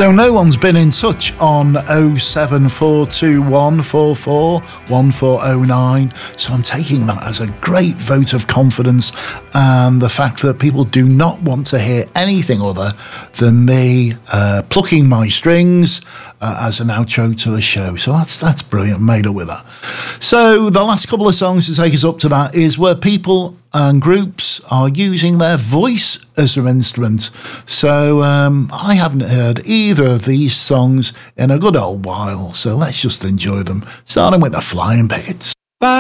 So no one's been in touch on 07421441409. So I'm taking that as a great vote of confidence and the fact that people do not want to hear anything other than me plucking my strings as an outro to the show. So that's brilliant. Made up with that. So the last couple of songs to take us up to that is where people and groups are using their voice as their instrument. So I haven't heard either of these songs in a good old while. So let's just enjoy them, starting with the Flying Pickets.